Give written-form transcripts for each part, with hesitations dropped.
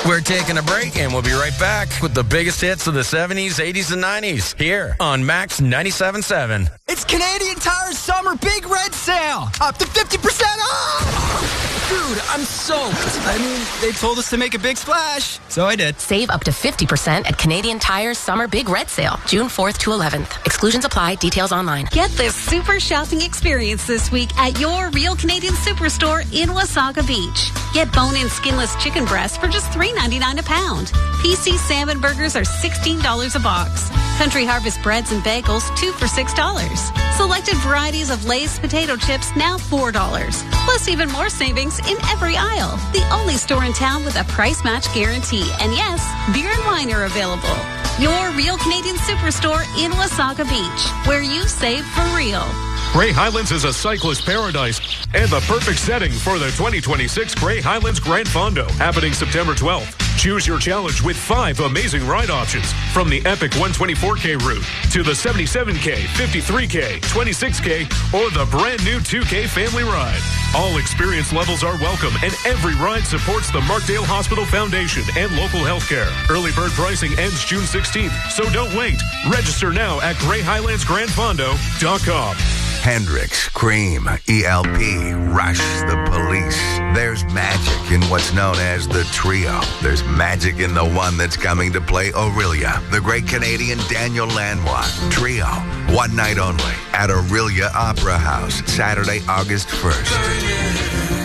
We're taking a break, and we'll be right back with the biggest hits of the 70s, 80s, and 90s here on Max 97.7. It's Canadian Tire's Summer Big Red Sale. Up to 50% off. Dude, I'm soaked. I mean, they told us to make a big splash, so I did. Save up to 50% at Canadian Tire's Summer Big Red Sale, June 4th to 11th. Exclusions apply. Details online. Get this super shopping experience this week at your Real Canadian Superstore in Wasaga Beach. Get bone-in skinless chicken breasts for just $3.99 a pound. PC salmon burgers are $16 a box. Country Harvest breads and bagels, 2 for $6. Selected varieties of Lay's potato chips, now $4. Plus even more savings in every aisle. The only store in town with a price match guarantee. And yes, beer and wine are available. Your Real Canadian Superstore in Wasaga Beach, where you save for real. Grey Highlands is a cyclist paradise and the perfect setting for the 2026 Grey Highlands Grand Fondo, happening September 12th. Choose your challenge with 5 amazing ride options, from the epic 124K route to the 77K, 53K, 26K, or the brand new 2K family ride. All experience levels are welcome, and every ride supports the Markdale Hospital Foundation and local healthcare. Early bird pricing ends June 16th, so don't wait. Register now at GreyHighlandsGrandFondo.com. Hendrix, Cream, ELP, Rush, The Police. There's magic in what's known as the trio. There's magic in the one that's coming to play Aurelia, the great Canadian Daniel Lanois. Trio, one night only at Aurelia Opera House, Saturday, August 1st.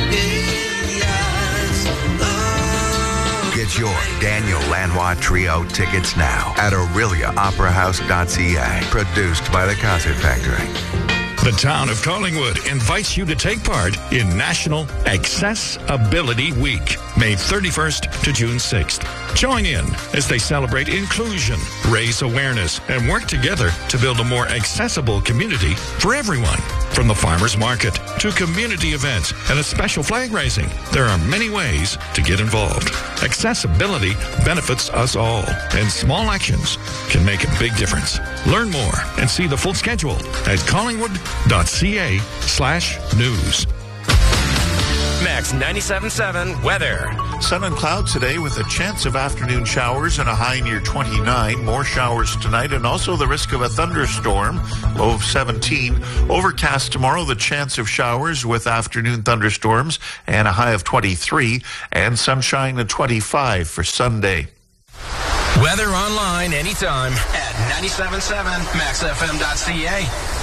Get your Daniel Lanois Trio tickets now at AureliaOperaHouse.ca. Produced by the Concert Factory. The town of Collingwood invites you to take part in National Accessibility Week, May 31st to June 6th. Join in as they celebrate inclusion, raise awareness, and work together to build a more accessible community for everyone. From the farmers market to community events and a special flag raising, there are many ways to get involved. Accessibility benefits us all, and small actions can make a big difference. Learn more and see the full schedule at collingwood.ca/news. Max 97.7 weather. Sun and clouds today with a chance of afternoon showers and a high near 29. More showers tonight and also the risk of a thunderstorm, low of 17. Overcast tomorrow, the chance of showers with afternoon thunderstorms and a high of 23. And sunshine at 25 for Sunday. Weather online anytime at 97.7maxfm.ca.